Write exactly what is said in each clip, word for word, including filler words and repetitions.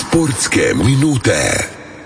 Sportske minute.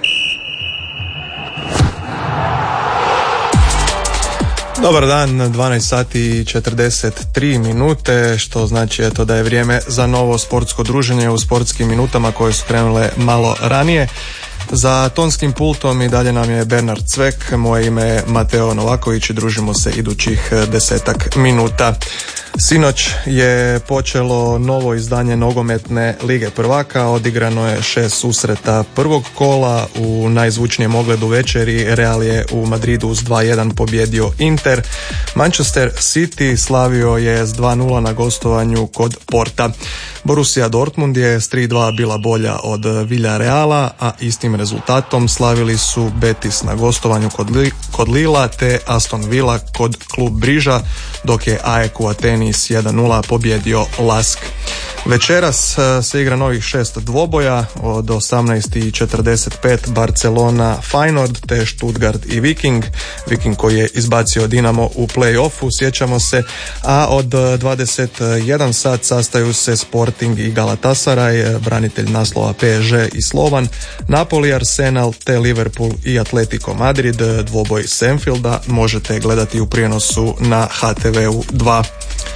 Dobar dan, dvanaest sati i četrdeset tri minute, što znači eto da je vrijeme za novo sportsko druženje u sportskim minutama koje su krenule malo ranije. Za tonskim pultom i dalje nam je Bernard Cvek, moje ime je Mateo Novaković i družimo se idućih desetak minuta. Sinoć je počelo novo izdanje nogometne Lige prvaka, odigrano je šest susreta prvog kola. U najzvučnijem ogledu večeri Real je u Madridu s dva jedan pobjedio Inter. Manchester City slavio je s dva nula na gostovanju kod Porta. Borussia Dortmund je s tri dva bila bolja od Villareala, a istim rezultatom slavili su Betis na gostovanju kod, Li, kod Lila te Aston Villa kod Klub Briža, dok je A E K u Ateni s jedan nula pobjedio Lask. Večeras se igra novih šest dvoboja od osamnaest i četrdeset pet Barcelona Feyenoord te Stuttgart i Viking. Viking koji je izbacio Dinamo u play-offu, sjećamo se, a od dvadeset jedan sat sastaju se Sporting i Galatasaray, branitelj naslova P S G i Slovan, Napoli, Arsenal te Liverpool i Atletico Madrid. Dvoboj s Anfielda možete gledati u prijenosu na H T V U dva.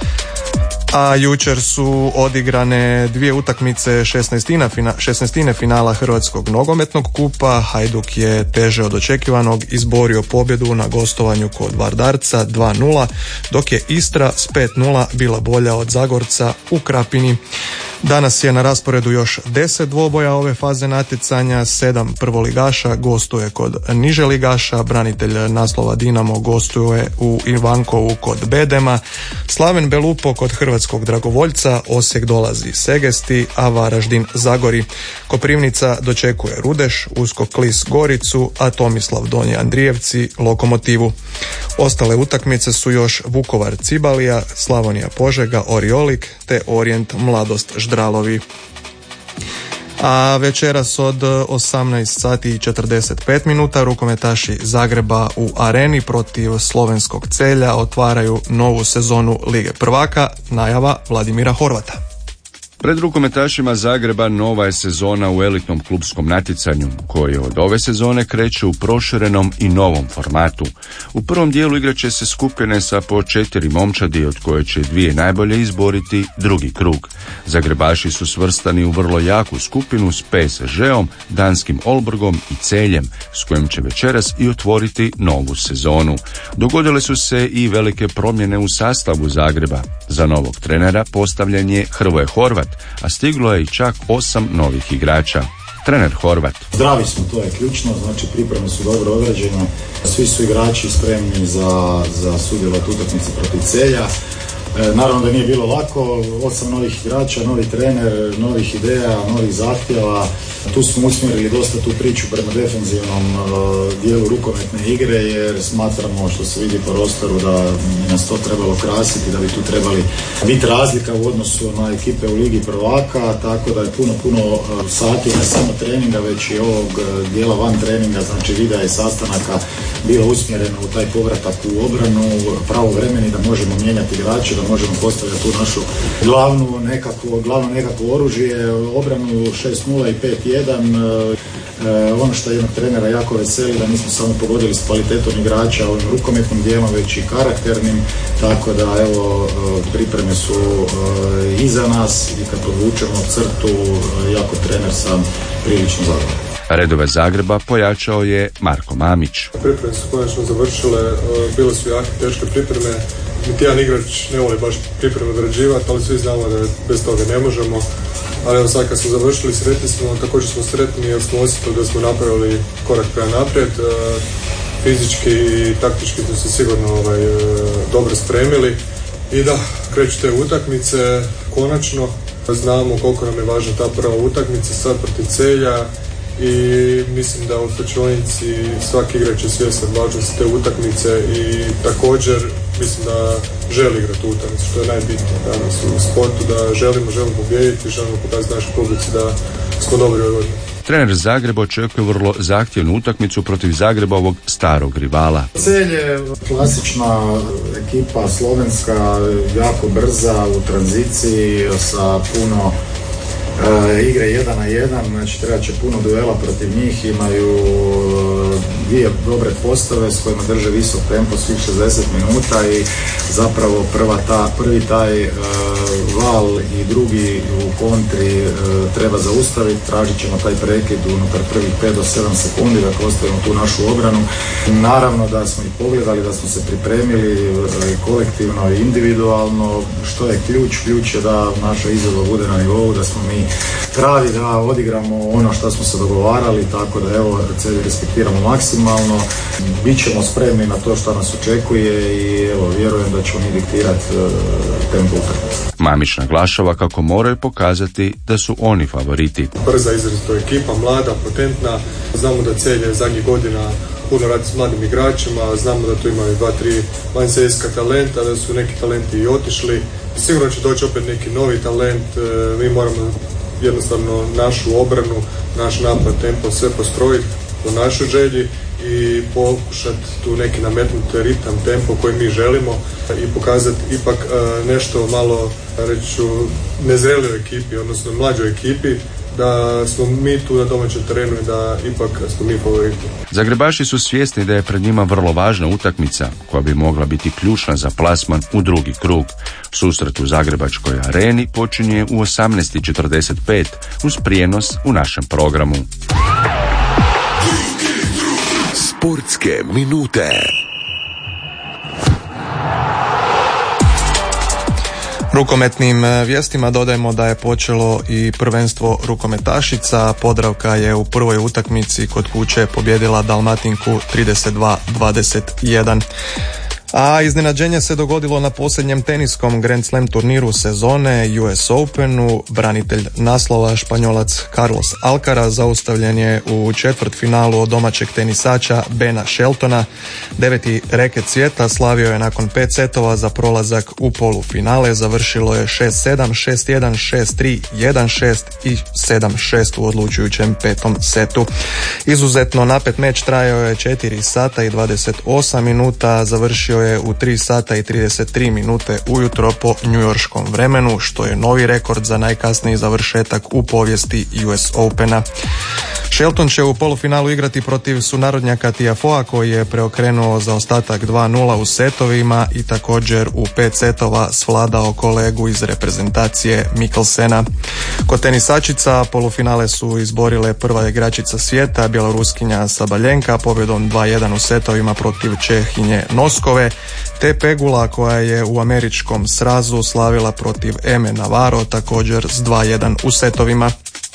A jučer su odigrane dvije utakmice šesnaestine finala Hrvatskog nogometnog kupa. Hajduk je teže od očekivanog izborio pobjedu na gostovanju kod Vardarca dva nula, dok je Istra s pet nula bila bolja od Zagorca u Krapini. Danas je na rasporedu još deset dvoboja ove faze natjecanja. Sedam prvoligaša gostuje kod niže ligaša, branitelj naslova Dinamo gostuje u Ivankovu kod Bedema, Slaven Belupo kod Hrvatskog Dragovoljca, Osijek dolazi Segesti, a Varaždin Zagori. Koprivnica dočekuje Rudeš, Usko Klis Goricu, a Tomislav Donji Andrijevci Lokomotivu. Ostale utakmice su još Vukovar Cibalija, Slavonija Požega Oriolik te Orijent Mladost Ždralovi. A večeras od osamnaest sati i četrdeset pet minuta rukometaši Zagreba u Areni protiv slovenskog Celja otvaraju novu sezonu Lige prvaka, najava Vladimira Horvata. Pred rukometašima Zagreba nova je sezona u elitnom klupskom natjecanju, koji od ove sezone kreće u proširenom i novom formatu. U prvom dijelu igraće se skupine sa po četiri momčadi, od koje će dvije najbolje izboriti drugi krug. Zagrebaši su svrstani u vrlo jaku skupinu s P S G-om, danskim Olborgom i Celjem, s kojim će večeras i otvoriti novu sezonu. Dogodile su se i velike promjene u sastavu Zagreba. Za novog trenera postavljen je Hrvoje Horvat, a stiglo je i čak osam novih igrača. Trener Horvat. Zdravi smo, to je ključno, znači pripreme su dobro odrađene, svi su igrači spremni za, za sudjelovati utakmice protiv Celja. E, naravno da nije bilo lako, osam novih igrača, novi trener, novih ideja, novih zahtjeva. Tu smo usmjerili dosta tu priču prema defenzivnom uh, dijelu rukometne igre, jer smatramo, što se vidi po rosteru, da bi nas to trebalo krasiti, da bi tu trebali biti razlika u odnosu na ekipe u Ligi prvaka, tako da je puno, puno uh, sati ne samo treninga, već i ovog uh, dijela van treninga, znači videa i sastanaka bilo usmjereno u taj povratak u obranu, pravovremeni, da možemo mijenjati igrače, da možemo postaviti tu našu glavnu nekakvo, glavno nekakvo oružje, obranu šest nula i pet jedan. E, ono što jednog trenera jako veseli, da nismo samo pogodili s kvalitetom igrača ovim rukometnim dijelom, već i karakternim, tako da evo pripreme su e, iza nas i kad podvučemo crtu, jako trener sam prilično zadovoljan. Redove Zagreba pojačao je Marko Mamić. Pripreme su konačno završile, bile su jake, teške pripreme. Niti jedan igrač ne voli baš pripreme odrađivati, ali svi znamo da bez toga ne možemo. Ali evo sad kad smo završili, sretni smo, također smo sretni jer smo osjetili da smo napravili korak prema naprijed. Fizički i taktički smo se sigurno ovaj, dobro spremili. I da, kreću te utakmice, konačno. Znamo koliko nam je važna ta prva utakmica sad protiv Celja. I mislim da u slučajnici svaki igrač je svjestan važnosti te utakmice i također mislim da želi igrati utakmicu, što je najbitnije danas u sportu, da želimo, želimo pobijediti, želimo pokazati našoj publici da smo dobri od godine. Trener Zagreba očekuje vrlo zahtjevnu utakmicu protiv Zagrebovog starog rivala. Celj je klasična ekipa, slovenska, jako brza u tranziciji, sa puno e, igre jedan na jedan, znači treba će puno duela protiv njih, imaju dvije dobre postave s kojima drže visok tempo svih šezdeset minuta i zapravo prva ta, prvi taj e, val i drugi u kontri e, treba zaustaviti, tražit ćemo taj prekid unutar prvih pet do sedam sekundi da ostavimo tu našu obranu. Naravno da smo ih pogledali, da smo se pripremili e, kolektivno i individualno. Što je ključ? Ključ je da naša izvedba bude na nivou, da smo mi pravi, da odigramo ono što smo se dogovarali, tako da evo sebi respektiramo maksimalno, bit ćemo spremni na to što nas očekuje i evo vjerujem da ćemo mi diktirati uh, tempo utakmice. Mamić naglašava kako moraju pokazati da su oni favoriti. Brza izrazito ekipa, mlada, potentna, znamo da Celje je zadnjih godina puno radi s mladim igračima, znamo da tu imaju dva, tri vanjska talenta, da su neki talenti i otišli. Sigurno će doći opet neki novi talent, mi moramo jednostavno našu obranu, naš napad, tempo, sve postrojiti po našoj želji i pokušati tu neki nametnuti ritam, tempo koji mi želimo i pokazati ipak nešto malo, reću, nezrelijoj ekipi, odnosno mlađoj ekipi, da smo mi tu na domaćem terenu i da ipak smo mi favoriti. Zagrebaši su svjesni da je pred njima vrlo važna utakmica koja bi mogla biti ključna za plasman u drugi krug. Susret u Zagrebačkoj areni počinje u osamnaest i četrdeset pet uz prijenos u našem programu. Sportske minute. Rukometnim vijestima dodajemo da je počelo i prvenstvo rukometašica. Podravka je u prvoj utakmici kod kuće pobijedila Dalmatinku trideset dva dvadeset jedan. A iznenađenje se dogodilo na posljednjem teniskom Grand Slam turniru sezone U S Openu. Branitelj naslova Španjolac Carlos Alcaraz zaustavljen je u četvrtfinalu od domaćeg tenisača Bena Sheltona. Deveti reket svijeta slavio je nakon pet setova za prolazak u polufinale. Završilo je šest sedam, šest jedan, šest tri, jedan šest i sedam šest u odlučujućem petom setu. Izuzetno napet meč trajao je četiri sata i dvadeset osam minuta, završio je u tri sata i trideset tri minute ujutro po njujorškom vremenu, što je novi rekord za najkasniji završetak u povijesti U S Opena. Shelton će u polufinalu igrati protiv sunarodnjaka Tiafoea koji je preokrenuo zaostatak dva nula u setovima i također u pet setova svladao kolegu iz reprezentacije Mikkelsena. Kod tenisačica polufinale su izborile prva igračica svijeta, bjeloruskinja Sabaljenka pobjedom dva jedan u setovima protiv Čehinje Noskove, te Pegula koja je u američkom srazu slavila protiv Eme Navarro također s dva jedan u setovima.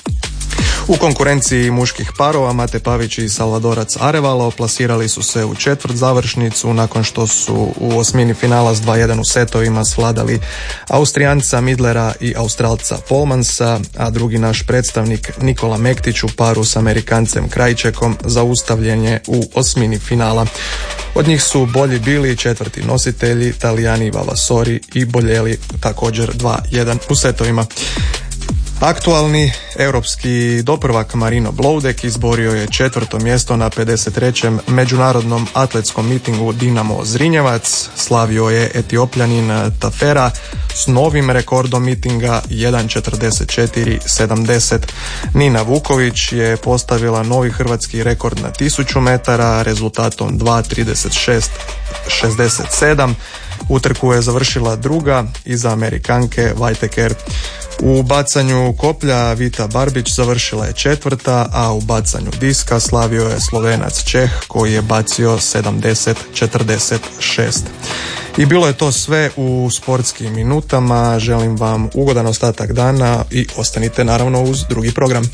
U konkurenciji muških parova Mate Pavić i Salvadorac Arevalo plasirali su se u četvrt završnicu nakon što su u osmini finala s dva jedan u setovima svladali Austrijanca Midlera i Australca Polmansa, a drugi naš predstavnik Nikola Mektić u paru s Amerikancem Krajčekom zaustavljen je u osmini finala. Od njih su bolji bili četvrti nositelji Talijani Vavasori i Boljeli također dva jedan u setovima. Aktualni europski doprvak Marino Bloudek izborio je četvrto mjesto na pedeset trećem međunarodnom atletskom mitingu Dinamo Zrinjevac. Slavio je Etiopljanin Tafera s novim rekordom mitinga jedan četrdeset četiri sedamdeset. Nina Vuković je postavila novi hrvatski rekord na tisuću metara rezultatom dva trideset šest šezdeset sedam. Utrku je završila druga iza Amerikanke Whitaker. U bacanju koplja Vita Barbić završila je četvrta, a u bacanju diska slavio je Slovenac Čeh koji je bacio sedamdeset četrdeset šest. I bilo je to sve u sportskim minutama. Želim vam ugodan ostatak dana i ostanite naravno uz drugi program.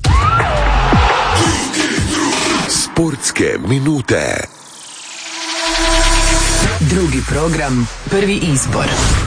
Sportske minute. Drugi program, prvi izbor.